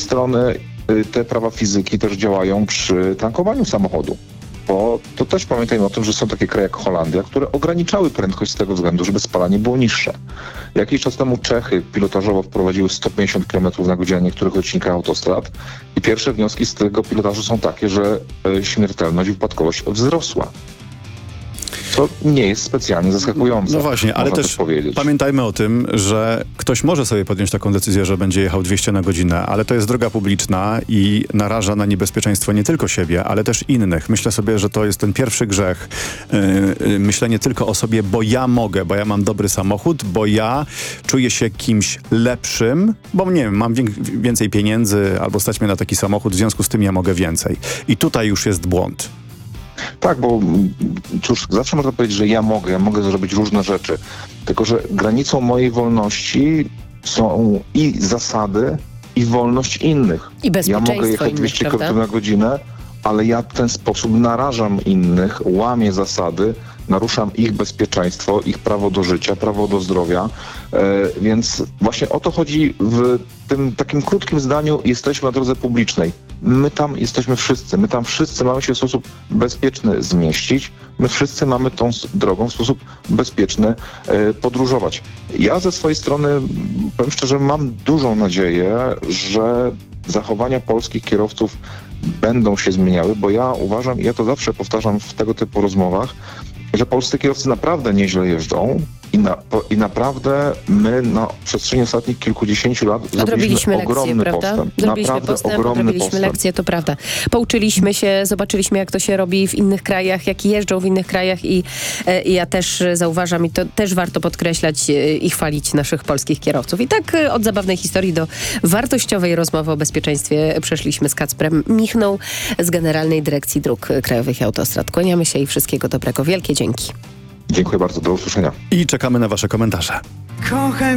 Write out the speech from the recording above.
strony te prawa fizyki też działają przy tankowaniu samochodu. Bo to też pamiętajmy o tym, że są takie kraje jak Holandia, które ograniczały prędkość z tego względu, żeby spalanie było niższe. Jakiś czas temu Czechy pilotażowo wprowadziły 150 km na godzinę na niektórych odcinkach autostrad i pierwsze wnioski z tego pilotażu są takie, że śmiertelność i wypadkowość wzrosła. To nie jest specjalnie zaskakujące. No właśnie, ale też pamiętajmy o tym, że ktoś może sobie podjąć taką decyzję, że będzie jechał 200 na godzinę, ale to jest droga publiczna i naraża na niebezpieczeństwo nie tylko siebie, ale też innych. Myślę sobie, że to jest ten pierwszy grzech. Myślenie tylko o sobie, bo ja mogę, bo ja mam dobry samochód, bo ja czuję się kimś lepszym, bo nie wiem, mam więcej pieniędzy albo stać mnie na taki samochód, w związku z tym ja mogę więcej. I tutaj już jest błąd. Tak, bo cóż, zawsze można powiedzieć, że ja mogę zrobić różne rzeczy. Tylko że granicą mojej wolności są i zasady, i wolność innych. I bezpieczeństwo ja mogę jechać 200 innych, km na godzinę, ale ja w ten sposób narażam innych, łamię zasady, naruszam ich bezpieczeństwo, ich prawo do życia, prawo do zdrowia. Więc właśnie o to chodzi w tym takim krótkim zdaniu: jesteśmy na drodze publicznej. My tam jesteśmy wszyscy. My tam wszyscy mamy się w sposób bezpieczny zmieścić. My wszyscy mamy tą drogą w sposób bezpieczny podróżować. Ja ze swojej strony, powiem szczerze, mam dużą nadzieję, że zachowania polskich kierowców będą się zmieniały, bo ja uważam, i ja to zawsze powtarzam w tego typu rozmowach, że polscy kierowcy naprawdę nieźle jeżdżą i naprawdę my na przestrzeni ostatnich kilkudziesięciu lat zrobiliśmy ogromny postęp. Zrobiliśmy lekcje, to prawda. Pouczyliśmy się, zobaczyliśmy, jak to się robi w innych krajach, jak jeżdżą w innych krajach i ja też zauważam, i to też warto podkreślać i chwalić naszych polskich kierowców. I tak od zabawnej historii do wartościowej rozmowy o bezpieczeństwie przeszliśmy z Kacprem Michną z Generalnej Dyrekcji Dróg Krajowych i Autostrad. Kłaniamy się i wszystkiego dobrego. Wielkie dzięki. Dziękuję bardzo, do usłyszenia. I czekamy na wasze komentarze. Kochaj